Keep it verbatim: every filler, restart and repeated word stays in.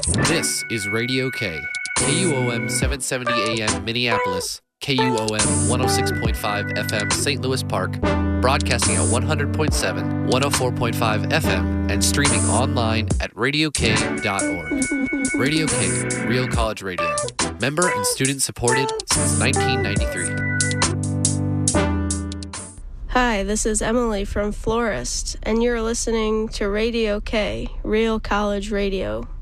This is Radio K, K U O M seven seventy A M Minneapolis, K U O M one oh six point five F M Saint Louis Park, broadcasting at one hundred point seven, one oh four point five F M, and streaming online at radio k dot org. Radio K, Real College Radio. Member and student supported since nineteen ninety-three. Hi, this is Emily from Florist, and you're listening to Radio K, Real College Radio.